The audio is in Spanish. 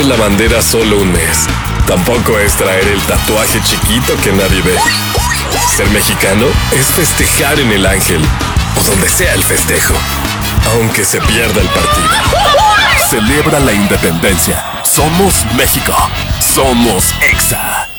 la bandera solo un mes. Tampoco es traer el tatuaje chiquito que nadie ve. Ser mexicano es festejar en el Ángel o donde sea el festejo, aunque se pierda el partido. Celebra la independencia. Somos México. Somos Exa.